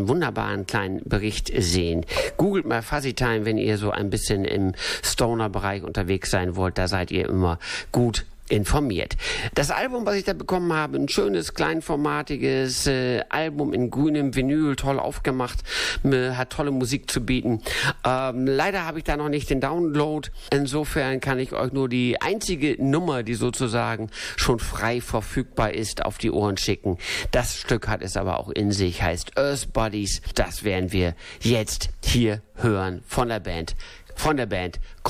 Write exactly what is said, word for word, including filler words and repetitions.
einen wunderbaren kleinen Bericht sehen. Googelt mal Fuzzy Time, wenn ihr so ein bisschen im Stoner-Bereich unterwegs sein wollt. Da seid ihr immer gut informiert. Das Album, was ich da bekommen habe, ein schönes, kleinformatiges äh, Album in grünem Vinyl, toll aufgemacht, äh, hat tolle Musik zu bieten. Ähm, leider habe ich da noch nicht den Download. Insofern kann ich euch nur die einzige Nummer, die sozusagen schon frei verfügbar ist, auf die Ohren schicken. Das Stück hat es aber auch in sich, heißt Earth Bodies. Das werden wir jetzt hier hören von der Band, von der Band